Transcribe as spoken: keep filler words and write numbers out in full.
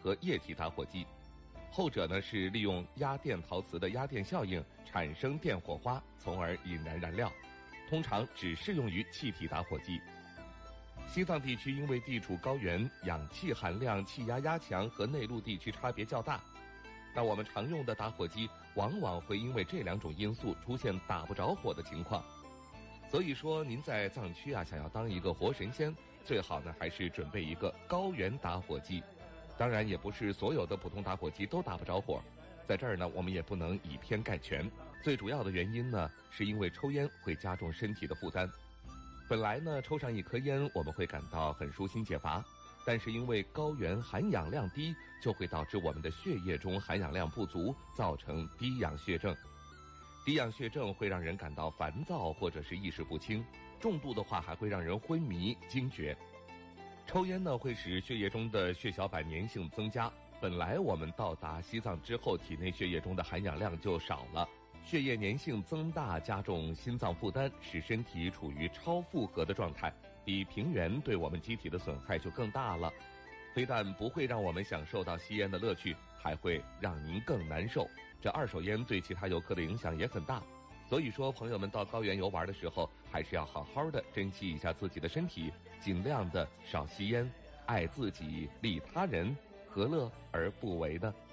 和液体打火机。后者呢是利用压电陶瓷的压电效应产生电火花，从而引燃燃料，通常只适用于气体打火机。西藏地区因为地处高原，氧气含量、气压压强和内陆地区差别较大，那我们常用的打火机往往会因为这两种因素出现打不着火的情况。所以说您在藏区啊想要当一个活神仙，最好呢还是准备一个高原打火机。当然也不是所有的普通打火机都打不着火，在这儿呢我们也不能以偏概全。最主要的原因呢是因为抽烟会加重身体的负担。本来呢抽上一颗烟我们会感到很舒心解乏，但是因为高原含氧量低，就会导致我们的血液中含氧量不足，造成低氧血症。低氧血症会让人感到烦躁或者是意识不清，重度的话还会让人昏迷惊厥。抽烟呢会使血液中的血小板粘性增加，本来我们到达西藏之后体内血液中的含氧量就少了，血液粘性增大，加重心脏负担，使身体处于超负荷的状态，比平原对我们机体的损害就更大了。非但不会让我们享受到吸烟的乐趣，还会让您更难受。这二手烟对其他游客的影响也很大。所以说朋友们到高原游玩的时候，还是要好好的珍惜一下自己的身体，尽量的少吸烟，爱自己利他人，何乐而不为呢？